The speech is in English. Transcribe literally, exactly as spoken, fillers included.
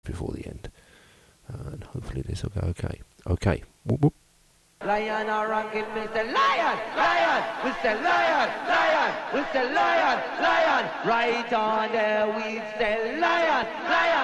before the end. Uh, and hopefully this will go okay. Okay. Whoop, whoop. Lion or ranking, Mister Lion, Lion, Mister Lion, Lion, Mister Lion, Lion, right on there we say Lion, Lion.